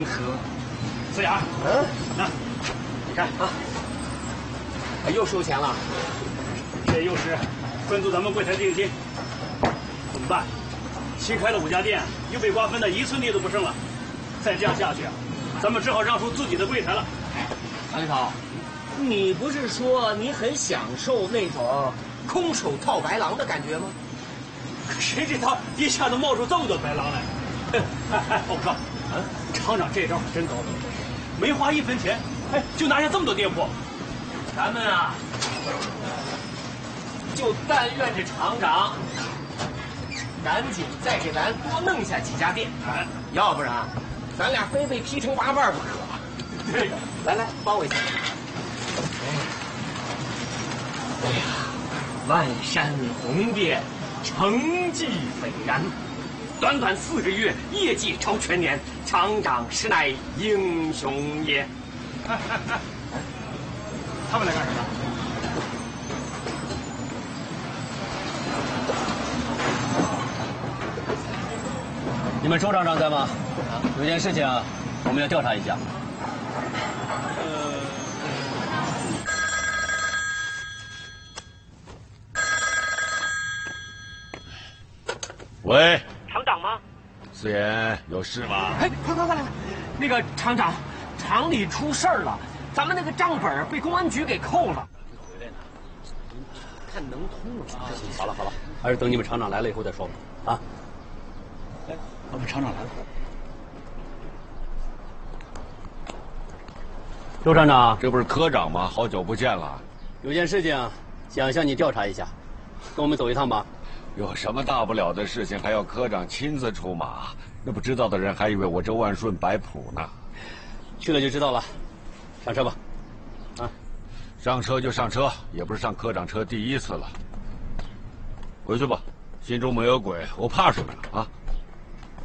四眼，那你看啊， 又收钱了， 这又是分足咱们柜台定金，怎么办？新开了5家店，又被瓜分的1寸地都不剩了，再这样下去，咱们只好让出自己的柜台了。 唐领导，你不是说你很享受那种空手套白狼的感觉吗？ 谁知道一下子冒出这么多白狼来？我告诉你，厂长这招可真高明，没花1分钱，就拿下这么多店铺。 咱们啊，就但愿这厂长赶紧再给咱多弄下几家店，要不然咱俩非被劈成8瓣不可。 对， 来，帮我一下。哎呀，万山红遍，成绩斐然。短短4个月，业绩超全年，厂长实乃英雄也。 他们来干什么？ 你们周厂长在吗？有件事情我们要调查一下。 喂， 厂长吗？ 四眼，有事吗？ 哎，快来！那个厂长，厂里出事儿了，咱们那个账本被公安局给扣了。 回来呢， 看能通吗？ 好了，还是等你们厂长来了以后再说吧。啊， 哎，我们厂长来了。 周厂长， 这不是科长吗？好久不见了。 有件事情想向你调查一下，跟我们走一趟吧。 有什么大不了的事情还要科长亲自出马？那不知道的人还以为我周万顺摆谱呢。 去了就知道了，上车吧。啊， 上车就上车，也不是上科长车第1次了。回去吧，心中没有鬼，我怕什么呀？啊！